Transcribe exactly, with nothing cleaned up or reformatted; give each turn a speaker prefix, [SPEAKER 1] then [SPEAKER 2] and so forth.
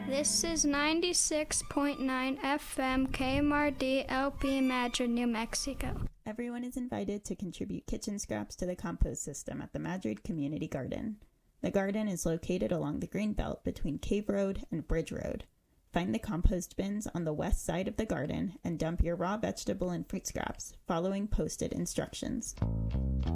[SPEAKER 1] This is ninety-six point nine F M K M R D L P Madrid, New Mexico.
[SPEAKER 2] Everyone is invited to contribute kitchen scraps to the compost system at the Madrid Community Garden. The garden is located along the green belt between Cave Road and Bridge Road. Find the compost bins on the west side of the garden and dump your raw vegetable and fruit scraps following posted instructions.